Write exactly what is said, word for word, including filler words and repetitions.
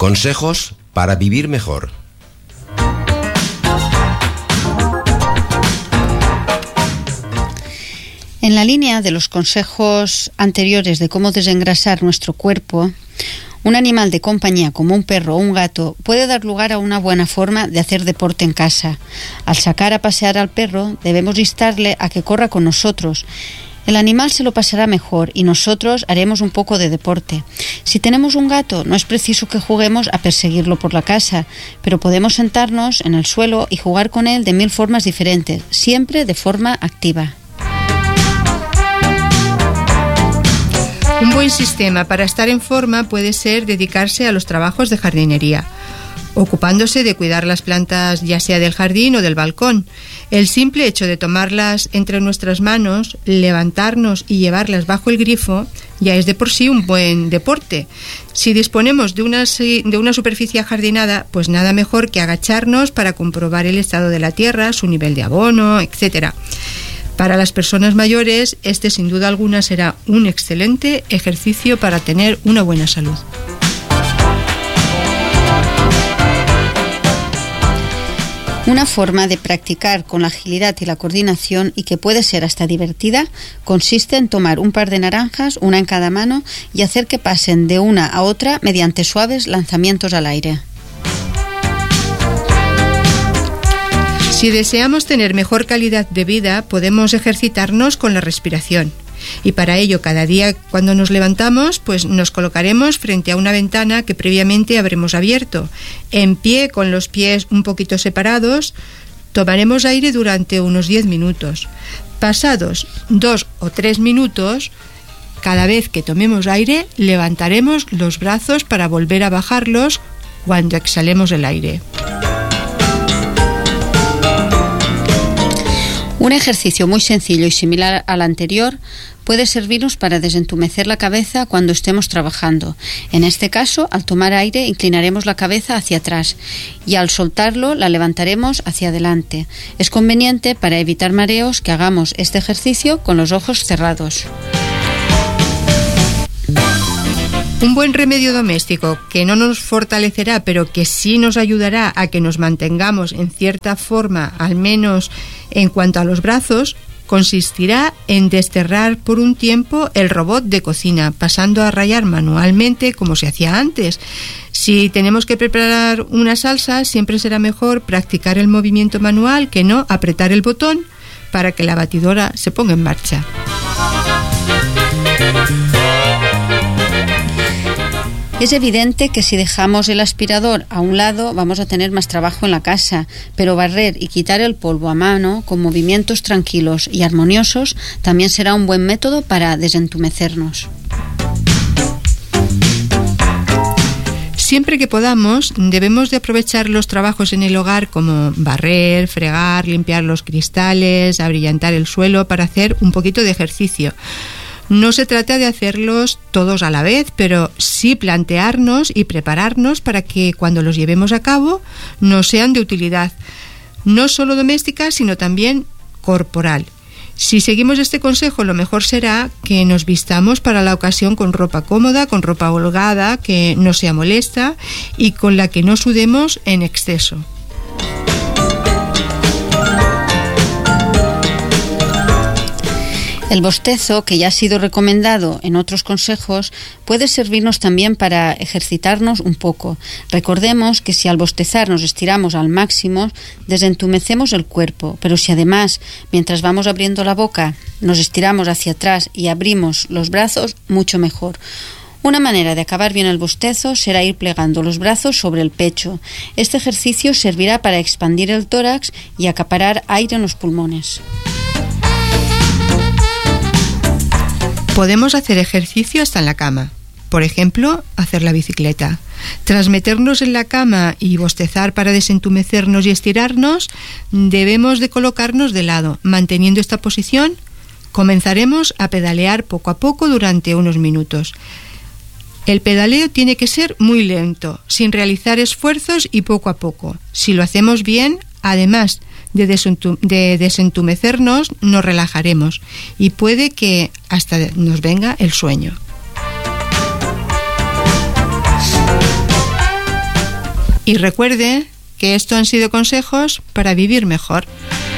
Consejos para vivir mejor. En la línea de los consejos anteriores de cómo desengrasar nuestro cuerpo, un animal de compañía como un perro o un gato puede dar lugar a una buena forma de hacer deporte en casa. Al sacar a pasear al perro, debemos instarle a que corra con nosotros. El animal se lo pasará mejor y nosotros haremos un poco de deporte. Si tenemos un gato, no es preciso que juguemos a perseguirlo por la casa, pero podemos sentarnos en el suelo y jugar con él de mil formas diferentes, siempre de forma activa. Un buen sistema para estar en forma puede ser dedicarse a los trabajos de jardinería, ocupándose de cuidar las plantas ya sea del jardín o del balcón. El simple hecho de tomarlas entre nuestras manos, levantarnos y llevarlas bajo el grifo ya es de por sí un buen deporte. Si disponemos de una, de una superficie ajardinada, pues nada mejor que agacharnos para comprobar el estado de la tierra, su nivel de abono, etcétera. Para las personas mayores, este sin duda alguna será un excelente ejercicio para tener una buena salud. Una forma de practicar con la agilidad y la coordinación, y que puede ser hasta divertida, consiste en tomar un par de naranjas, una en cada mano, y hacer que pasen de una a otra mediante suaves lanzamientos al aire. Si deseamos tener mejor calidad de vida, podemos ejercitarnos con la respiración. Y para ello, cada día cuando nos levantamos, pues nos colocaremos frente a una ventana que previamente habremos abierto. En pie, con los pies un poquito separados, tomaremos aire durante unos diez minutos. Pasados dos o tres minutos, cada vez que tomemos aire, levantaremos los brazos para volver a bajarlos cuando exhalemos el aire. Un ejercicio muy sencillo y similar al anterior puede servirnos para desentumecer la cabeza cuando estemos trabajando. En este caso, al tomar aire, inclinaremos la cabeza hacia atrás y al soltarlo la levantaremos hacia adelante. Es conveniente para evitar mareos que hagamos este ejercicio con los ojos cerrados. Un buen remedio doméstico que no nos fortalecerá, pero que sí nos ayudará a que nos mantengamos en cierta forma, al menos en cuanto a los brazos, consistirá en desterrar por un tiempo el robot de cocina, pasando a rallar manualmente como se hacía antes. Si tenemos que preparar una salsa, siempre será mejor practicar el movimiento manual que no apretar el botón para que la batidora se ponga en marcha. Es evidente que si dejamos el aspirador a un lado vamos a tener más trabajo en la casa, pero barrer y quitar el polvo a mano con movimientos tranquilos y armoniosos también será un buen método para desentumecernos. Siempre que podamos, debemos de aprovechar los trabajos en el hogar como barrer, fregar, limpiar los cristales, abrillantar el suelo para hacer un poquito de ejercicio. No se trata de hacerlos todos a la vez, pero sí plantearnos y prepararnos para que cuando los llevemos a cabo nos sean de utilidad, no solo doméstica, sino también corporal. Si seguimos este consejo, lo mejor será que nos vistamos para la ocasión con ropa cómoda, con ropa holgada, que no sea molesta y con la que no sudemos en exceso. El bostezo, que ya ha sido recomendado en otros consejos, puede servirnos también para ejercitarnos un poco. Recordemos que si al bostezar nos estiramos al máximo, desentumecemos el cuerpo, pero si además, mientras vamos abriendo la boca, nos estiramos hacia atrás y abrimos los brazos, mucho mejor. Una manera de acabar bien el bostezo será ir plegando los brazos sobre el pecho. Este ejercicio servirá para expandir el tórax y acaparar aire en los pulmones. Podemos hacer ejercicio hasta en la cama. Por ejemplo, hacer la bicicleta. Tras meternos en la cama y bostezar para desentumecernos y estirarnos, debemos de colocarnos de lado. Manteniendo esta posición, comenzaremos a pedalear poco a poco durante unos minutos. El pedaleo tiene que ser muy lento, sin realizar esfuerzos y poco a poco. Si lo hacemos bien, además de, desentum- de desentumecernos, nos relajaremos y puede que hasta nos venga el sueño. Y recuerde que esto han sido consejos para vivir mejor.